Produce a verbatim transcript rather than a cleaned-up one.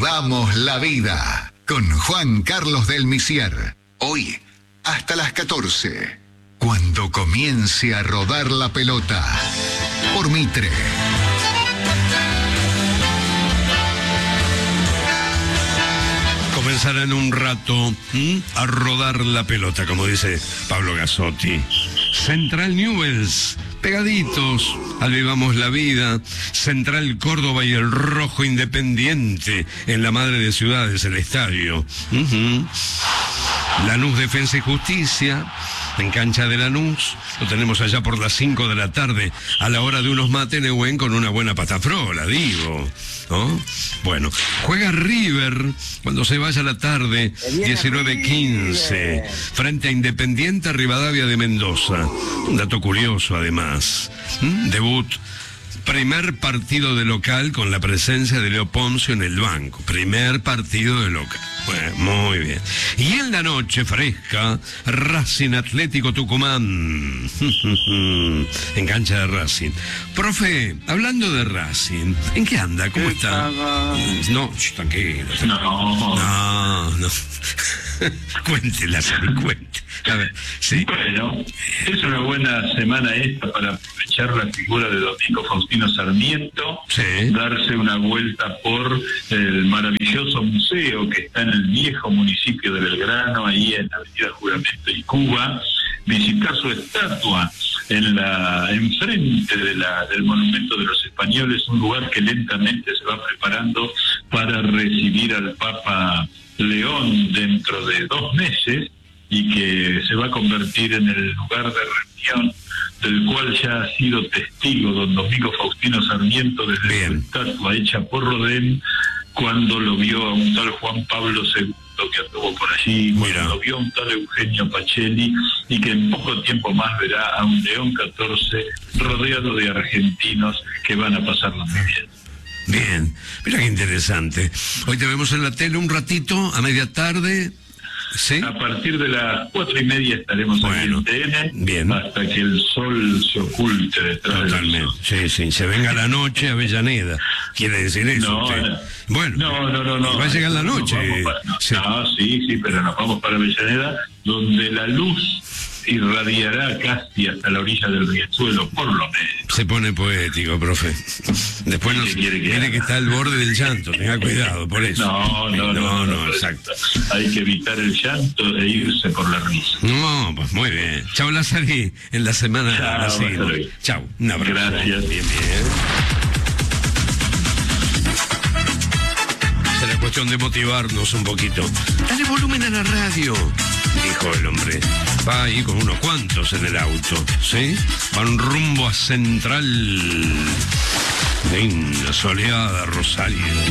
Avivamos la vida con Juan Carlos del Misier. Hoy hasta las catorce, cuando comience a rodar la pelota por Mitre. Comenzará en un rato ¿m? a rodar la pelota, como dice Pablo Gazzotti. Central Newell's, pegaditos al Vivamos la Vida. Central Córdoba y el Rojo Independiente en la madre de ciudades, el estadio. Uh-huh. Lanús Defensa y Justicia, en cancha de Lanús. Lo tenemos allá por las cinco de la tarde, a la hora de unos mates, Neuquén, con una buena patafrola, digo, ¿no? Bueno, juega River cuando se vaya la tarde, diecinueve quince, frente a Independiente Rivadavia de Mendoza. Un dato curioso, además. ¿Mm? Debut. Primer partido de local con la presencia de Leo Poncio en el banco. Primer partido de local. Bueno, muy bien. Y en la noche fresca, Racing Atlético Tucumán. En cancha de Racing. Profe, hablando de Racing, ¿en qué anda? ¿Cómo está? No, tranquilo. No. No, no. Cuéntela, cuente. A ver, sí. Bueno, es una buena semana esta para aprovechar la figura de Domingo Faustino Sarmiento, sí. Darse una vuelta por el maravilloso museo que está en el viejo municipio de Belgrano, ahí en la avenida Juramento y Cuba, visitar su estatua en la enfrente de la, del Monumento de los Españoles, un lugar que lentamente se va preparando para recibir al Papa León dentro de dos meses, y que se va a convertir en el lugar de reunión del cual ya ha sido testigo don Domingo Faustino Sarmiento desde Bien. su estatua hecha por Rodin, cuando lo vio a un tal Juan Pablo segundo que anduvo por allí, Mira. cuando lo vio a un tal Eugenio Pacelli, y que en poco tiempo más verá a un León catorce rodeado de argentinos que van a pasarlo muy bien. Bien, mira qué interesante. Hoy te vemos en la tele un ratito, a media tarde. ¿Sí? A partir de las cuatro y media estaremos Bueno, aquí en T N, bien. hasta que el sol se oculte detrás Totalmente. del sol. Sí, sí, se venga la noche a Avellaneda. Quiere decir eso. No, usted. no. Bueno, No, no, no, no. va a llegar la noche. Nos vamos para- no, Sí. no, sí, sí, pero nos vamos para Avellaneda, donde la luz irradiará casi hasta la orilla del Riachuelo, por lo menos. Se pone poético, profe. Después nos ¿Qué quiere que viene haga? que está al borde del llanto. Tenga cuidado, por eso. No, no, no, no, no, exacto. Hay que evitar el llanto e irse por la risa. No, pues muy bien. Chao, Lazari. En la semana Chao, la seguimos. Lazari. Chao. Un abrazo. Gracias. Bien, bien. Será cuestión de motivarnos un poquito. Dale volumen a la radio, dijo el hombre. Va ahí con unos cuantos en el auto, ¿sí? Van rumbo a Central. Linda, soleada, Rosario.